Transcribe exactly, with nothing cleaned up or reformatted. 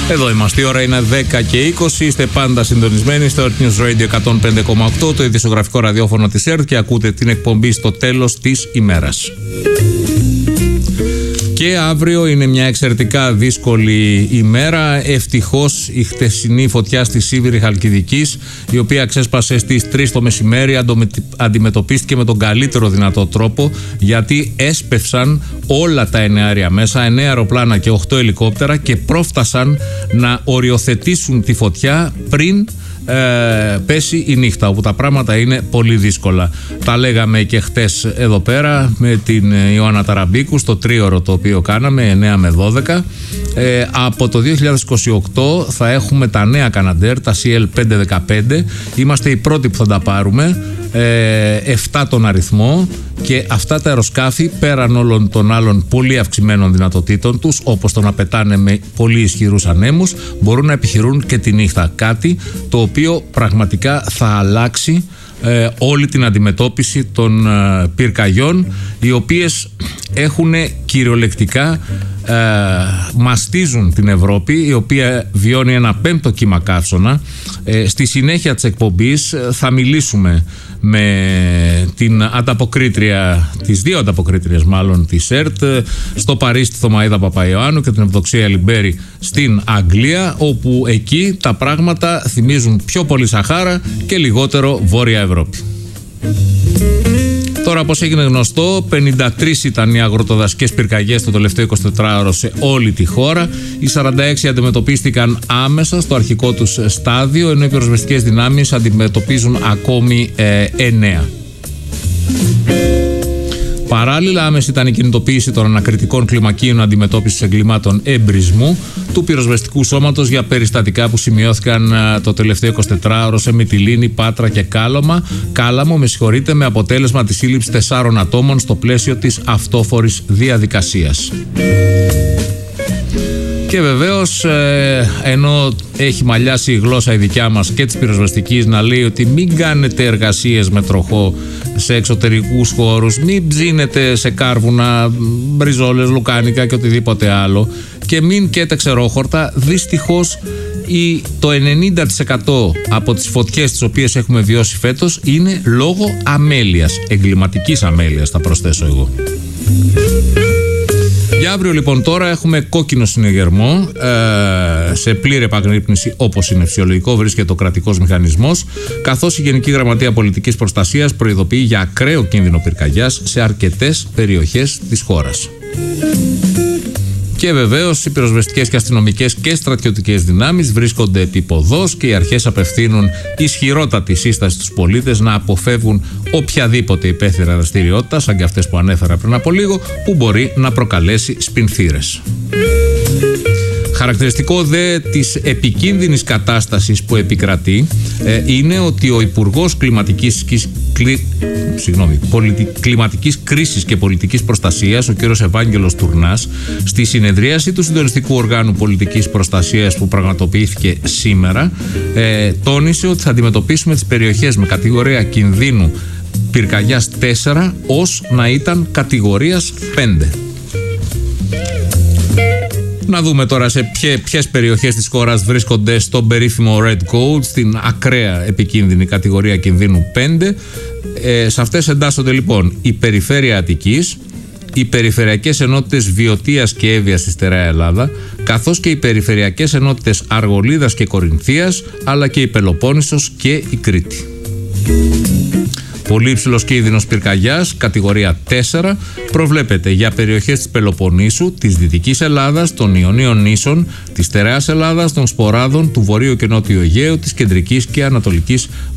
Εδώ είμαστε, η ώρα είναι δέκα και είκοσι, είστε πάντα συντονισμένοι στο Earth News Radio εκατόν πέντε κόμμα οκτώ, το ειδησιογραφικό ραδιόφωνο της Earth, και ακούτε την εκπομπή στο τέλος της ημέρας. Και αύριο είναι μια εξαιρετικά δύσκολη ημέρα. Ευτυχώς η χτεσινή φωτιά στη Σίβηρη Χαλκιδικής, η οποία ξέσπασε στις τρεις το μεσημέρι, αντιμετωπίστηκε με τον καλύτερο δυνατό τρόπο, γιατί έσπευσαν όλα τα εννέα μέσα, εννέα αεροπλάνα και οκτώ ελικόπτερα, και πρόφτασαν να οριοθετήσουν τη φωτιά πριν Ε, πέσει η νύχτα, όπου τα πράγματα είναι πολύ δύσκολα. Τα λέγαμε και χτες εδώ πέρα με την Ιωάννα Ταραμπίκου στο τρίωρο το οποίο κάναμε εννέα με δώδεκα. Ε, από το δύο χιλιάδες είκοσι οκτώ θα έχουμε τα νέα Καναντέρ, τα σι ελ πεντακόσια δεκαπέντε. Είμαστε οι πρώτοι που θα τα πάρουμε, ε, επτά τον αριθμό, και αυτά τα αεροσκάφη, πέραν όλων των άλλων πολύ αυξημένων δυνατοτήτων τους, όπως το να πετάνε με πολύ ισχυρούς ανέμους, μπορούν να επιχειρούν και τη νύχτα. Κάτι το οποίο πραγματικά θα αλλάξει ε, όλη την αντιμετώπιση των ε, πυρκαγιών, οι οποίες έχουν κυριολεκτικά ε, μαστίζουν την Ευρώπη, η οποία βιώνει ένα πέμπτο κύμα καύσωνα. Ε, στη συνέχεια της εκπομπής θα μιλήσουμε με την ανταποκρίτρια, τις δύο ανταποκρίτριες μάλλον της ΕΡΤ, στο Παρίσι τη Θωμαΐδα Παπαϊωάννου και την Ευδοξία Λιμπέρη στην Αγγλία, όπου εκεί τα πράγματα θυμίζουν πιο πολύ Σαχάρα και λιγότερο Βόρεια Ευρώπη. Τώρα, όπως έγινε γνωστό, πενήντα τρεις ήταν οι αγροτοδασικές πυρκαγιές το τελευταίο εικοσιτετράωρο σε όλη τη χώρα. Οι σαράντα έξι αντιμετωπίστηκαν άμεσα στο αρχικό τους στάδιο, ενώ οι πυροσβεστικές δυνάμεις αντιμετωπίζουν ακόμη ε, εννέα. Παράλληλα, άμεση ήταν η κινητοποίηση των ανακριτικών κλιμακίων αντιμετώπισης εγκλημάτων εμπρισμού του πυροσβεστικού σώματος για περιστατικά που σημειώθηκαν το τελευταίο εικοσιτετράωρο σε Μυτιλήνη, Πάτρα και Κάλαμο, Κάλαμο, με συγχωρείτε, με αποτέλεσμα τη σύλληψη τεσσάρων ατόμων στο πλαίσιο της αυτόφορης διαδικασίας. Και βεβαίως, ε, ενώ έχει μαλλιάσει η γλώσσα η δικιά μας και της πυροσβεστικής να λέει ότι μην κάνετε εργασίες με τροχό σε εξωτερικούς χώρους, μην ψήνετε σε κάρβουνα, μπριζόλες, λουκάνικα και οτιδήποτε άλλο, και μην καίτε ξερόχορτα, δυστυχώς η, το ενενήντα τοις εκατό από τις φωτιές τις οποίες έχουμε βιώσει φέτος είναι λόγω αμέλειας, εγκληματικής αμέλειας θα προσθέσω εγώ. Για αύριο λοιπόν τώρα έχουμε κόκκινο συνεγερμό, ε, σε πλήρη επαγρύπνηση όπως είναι φυσιολογικό βρίσκεται ο κρατικός μηχανισμός, καθώς η Γενική Γραμματεία Πολιτικής Προστασίας προειδοποιεί για ακραίο κίνδυνο πυρκαγιάς σε αρκετές περιοχές της χώρας. Και βεβαίως οι πυροσβεστικές και αστυνομικές και στρατιωτικές δυνάμεις βρίσκονται επί ποδός, και οι αρχές απευθύνουν ισχυρότατη σύσταση στους πολίτες να αποφεύγουν οποιαδήποτε υπαίθρια δραστηριότητα, σαν και αυτές που ανέφερα πριν από λίγο, που μπορεί να προκαλέσει σπινθήρες. Χαρακτηριστικό δε της επικίνδυνης κατάστασης που επικρατεί ε, είναι ότι ο Υπουργός Κλιματικής, κλι, συγγνώμη, πολιτι, Κλιματικής Κρίσης και Πολιτικής Προστασίας, ο κ. Ευάγγελος Τουρνάς, στη συνεδρίαση του Συντονιστικού Οργάνου Πολιτικής Προστασίας που πραγματοποιήθηκε σήμερα, ε, τόνισε ότι θα αντιμετωπίσουμε τις περιοχές με κατηγορία κινδύνου πυρκαγιάς τέσσερα ως να ήταν κατηγορίας πέντε. Να δούμε τώρα σε ποιες περιοχές της χώρας βρίσκονται στον περίφημο Red Code, στην ακραία επικίνδυνη κατηγορία κινδύνου πέντε. Ε, σε αυτές εντάσσονται λοιπόν η περιφέρεια Αττικής, οι περιφερειακές ενότητες Βιωτίας και Εύβοιας στη Στερεά Ελλάδα, καθώς και οι περιφερειακές ενότητες Αργολίδας και Κορινθίας, αλλά και η Πελοπόννησος και η Κρήτη. Πολύ υψηλός κίνδυνος πυρκαγιάς, κατηγορία τέσσερα, προβλέπεται για περιοχές της Πελοποννήσου, της Δυτικής Ελλάδας, των Ιωνίων νήσων, της Στερεάς Ελλάδας, των Σποράδων, του Βορείου και Νότιου Αιγαίου, της Κεντρικής και Ανατολικής